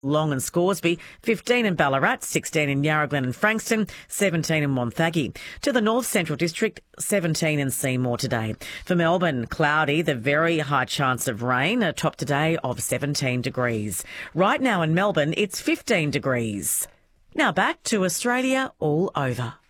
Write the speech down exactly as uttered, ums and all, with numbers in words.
Long and Scoresby, fifteen in Ballarat, sixteen in Yarra Glen and Frankston, seventeen in Wonthaggi. To the North Central District, seventeen in Seymour today. For Melbourne, cloudy, the very high chance of rain, a top today of seventeen degrees. Right now in Melbourne, it's fifteen degrees. Now back to Australia all over.